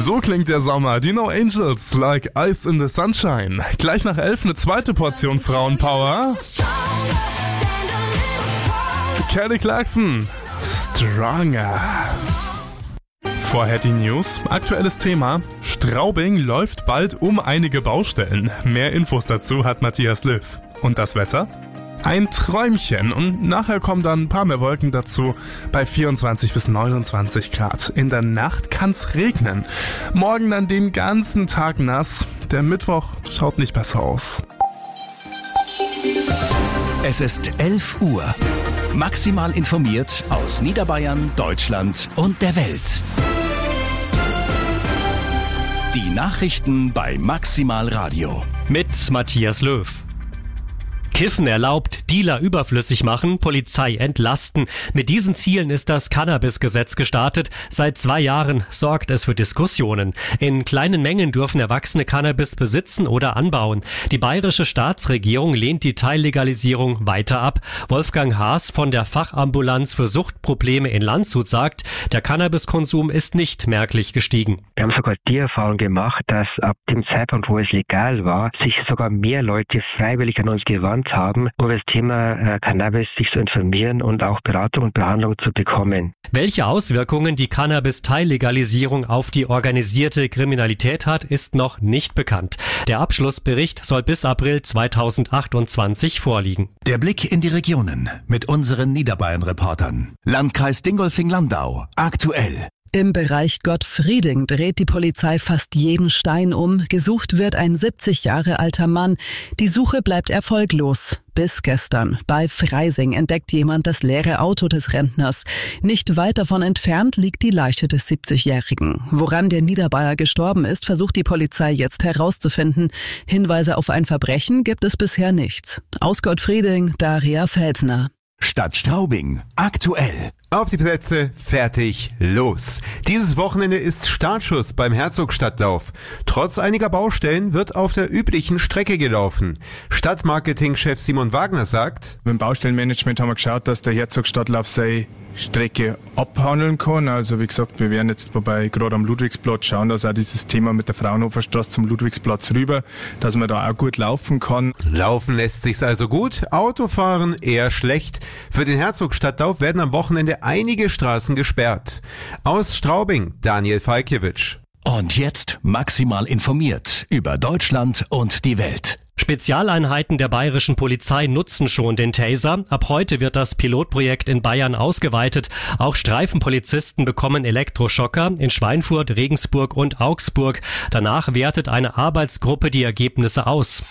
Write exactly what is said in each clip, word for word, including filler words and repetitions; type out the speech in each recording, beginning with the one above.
So klingt der Sommer. Die No Angels, Like Ice in the Sunshine. Gleich nach elf eine zweite Portion Frauenpower. Kelly Clarkson, Stronger. Vorher die News. Aktuelles Thema. Straubing läuft bald um einige Baustellen. Mehr Infos dazu hat Matthias Löw. Und das Wetter? Ein Träumchen und nachher kommen dann ein paar mehr Wolken dazu bei vierundzwanzig bis neunundzwanzig Grad. In der Nacht kann's regnen. Morgen dann den ganzen Tag nass. Der Mittwoch schaut nicht besser aus. Es ist elf Uhr. Maximal informiert aus Niederbayern, Deutschland und der Welt. Die Nachrichten bei Maximal Radio. Mit Matthias Löw. Kiffen erlaubt, Dealer überflüssig machen, Polizei entlasten. Mit diesen Zielen ist das Cannabis-Gesetz gestartet. Seit zwei Jahren sorgt es für Diskussionen. In kleinen Mengen dürfen Erwachsene Cannabis besitzen oder anbauen. Die bayerische Staatsregierung lehnt die Teillegalisierung weiter ab. Wolfgang Haas von der Fachambulanz für Suchtprobleme in Landshut sagt, der Cannabiskonsum ist nicht merklich gestiegen. Wir haben sogar die Erfahrung gemacht, dass ab dem Zeitpunkt, wo es legal war, sich sogar mehr Leute freiwillig an uns gewandt haben, über das Thema äh, Cannabis sich zu informieren und auch Beratung und Behandlung zu bekommen. Welche Auswirkungen die Cannabis-Teillegalisierung auf die organisierte Kriminalität hat, ist noch nicht bekannt. Der Abschlussbericht soll bis April zweitausendachtundzwanzig vorliegen. Der Blick in die Regionen mit unseren Niederbayern-Reportern. Landkreis Dingolfing-Landau. Aktuell. Im Bereich Gottfrieding dreht die Polizei fast jeden Stein um. Gesucht wird ein siebzig Jahre alter Mann. Die Suche bleibt erfolglos. Bis gestern. Bei Freising entdeckt jemand das leere Auto des Rentners. Nicht weit davon entfernt liegt die Leiche des siebzigjährigen. Woran der Niederbayer gestorben ist, versucht die Polizei jetzt herauszufinden. Hinweise auf ein Verbrechen gibt es bisher nichts. Aus Gottfrieding, Daria Felsner. Stadt Straubing. Aktuell. Auf die Plätze, fertig, los. Dieses Wochenende ist Startschuss beim Herzogstadtlauf. Trotz einiger Baustellen wird auf der üblichen Strecke gelaufen. Stadtmarketingchef Simon Wagner sagt: Beim Baustellenmanagement haben wir geschaut, dass der Herzogstadtlauf seine Strecke abhandeln kann. Also wie gesagt, wir werden jetzt wobei gerade am Ludwigsplatz schauen, dass auch dieses Thema mit der Fraunhoferstraße zum Ludwigsplatz rüber, dass man da auch gut laufen kann. Laufen lässt sich's also gut, Autofahren eher schlecht. Für den Herzogstadtlauf werden am Wochenende einige Straßen gesperrt. Aus Straubing, Daniel Falkiewicz. Und jetzt maximal informiert über Deutschland und die Welt. Spezialeinheiten der bayerischen Polizei nutzen schon den Taser. Ab heute wird das Pilotprojekt in Bayern ausgeweitet. Auch Streifenpolizisten bekommen Elektroschocker in Schweinfurt, Regensburg und Augsburg. Danach wertet eine Arbeitsgruppe die Ergebnisse aus.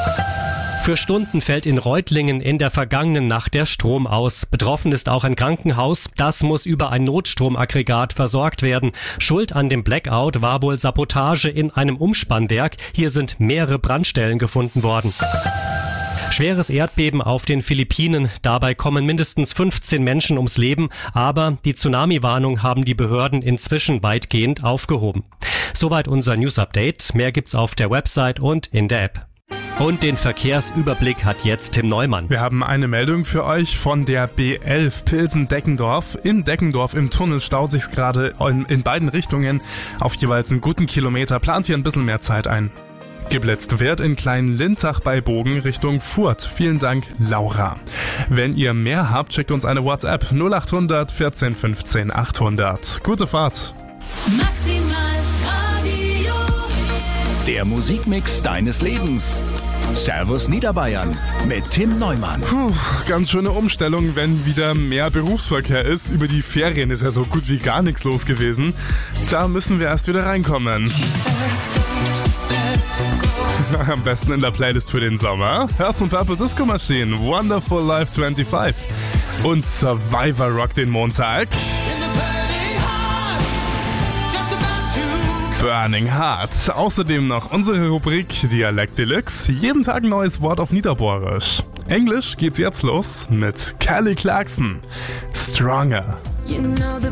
Für Stunden fällt in Reutlingen in der vergangenen Nacht der Strom aus. Betroffen ist auch ein Krankenhaus. Das muss über ein Notstromaggregat versorgt werden. Schuld an dem Blackout war wohl Sabotage in einem Umspannwerk. Hier sind mehrere Brandstellen gefunden worden. Schweres Erdbeben auf den Philippinen. Dabei kommen mindestens fünfzehn Menschen ums Leben. Aber die Tsunami-Warnung haben die Behörden inzwischen weitgehend aufgehoben. Soweit unser News-Update. Mehr gibt's auf der Website und in der App. Und den Verkehrsüberblick hat jetzt Tim Neumann. Wir haben eine Meldung für euch von der B elf Pilsen-Deckendorf. In Deckendorf im Tunnel staut sich's gerade in, in beiden Richtungen auf jeweils einen guten Kilometer. Plant hier ein bisschen mehr Zeit ein. Geblitzt wird in Klein-Lintach bei Bogen Richtung Furt. Vielen Dank, Laura. Wenn ihr mehr habt, schickt uns eine WhatsApp null acht hundert vierzehn fünfzehn achthundert. Gute Fahrt. Maximal Radio. Der Musikmix deines Lebens. Servus Niederbayern mit Tim Neumann. Puh, ganz schöne Umstellung, wenn wieder mehr Berufsverkehr ist. Über die Ferien ist ja so gut wie gar nichts los gewesen. Da müssen wir erst wieder reinkommen. Am besten in der Playlist für den Sommer. Herz und Purple Disco Machine, Wonderful Life fünfundzwanzig und Survivor Rock den Montag. Burning Heart. Außerdem noch unsere Rubrik Dialekt Deluxe. Jeden Tag ein neues Wort auf Niederbayerisch. Englisch geht's jetzt los mit Kelly Clarkson. Stronger. You know the